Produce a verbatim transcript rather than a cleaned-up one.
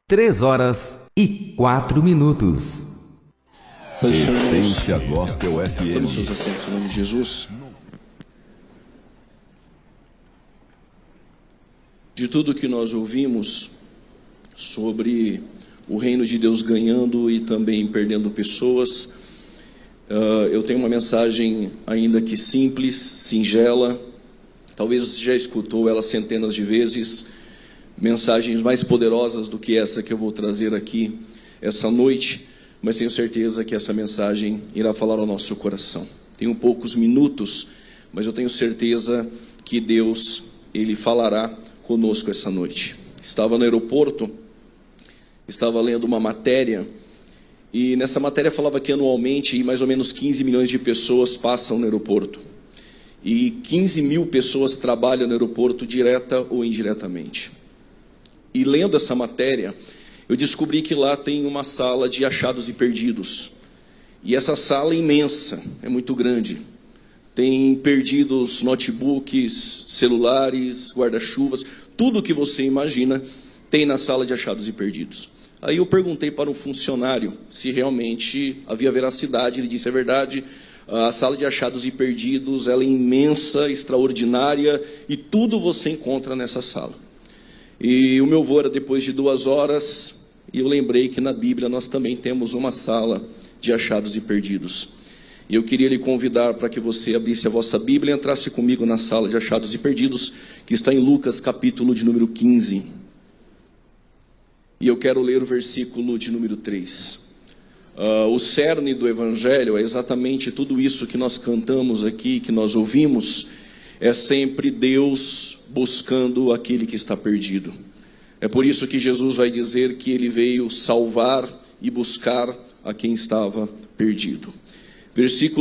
Três horas e quatro minutos. Essência Gospel F M. Todos os seus assentos em nome de Jesus. De tudo que nós ouvimos sobre o reino de Deus ganhando e também perdendo pessoas, uh, eu tenho uma mensagem ainda que simples, singela. Talvez você já escutou ela centenas de vezes. Mensagens mais poderosas do que essa que eu vou trazer aqui essa noite, mas tenho certeza que essa mensagem irá falar ao nosso coração. Tenho poucos minutos, mas eu tenho certeza que Deus, Ele falará conosco essa noite. Estava no aeroporto, estava lendo uma matéria, e nessa matéria falava que anualmente mais ou menos quinze milhões de pessoas passam no aeroporto. E quinze mil pessoas trabalham no aeroporto direta ou indiretamente. E lendo essa matéria, eu descobri que lá tem uma sala de achados e perdidos. E essa sala é imensa, é muito grande. Tem perdidos notebooks, celulares, guarda-chuvas, tudo o que você imagina tem na sala de achados e perdidos. Aí eu perguntei para um funcionário se realmente havia veracidade. Ele disse: é verdade, a sala de achados e perdidos ela é imensa, extraordinária, e tudo você encontra nessa sala. E o meu voo era depois de duas horas, e eu lembrei que na Bíblia nós também temos uma sala de achados e perdidos. E eu queria lhe convidar para que você abrisse a vossa Bíblia e entrasse comigo na sala de achados e perdidos, que está em Lucas, capítulo de número quinze. E eu quero ler o versículo de número três. Uh, o cerne do Evangelho é exatamente tudo isso que nós cantamos aqui, que nós ouvimos. É sempre Deus buscando aquele que está perdido. É por isso que Jesus vai dizer que Ele veio salvar e buscar a quem estava perdido. Versículo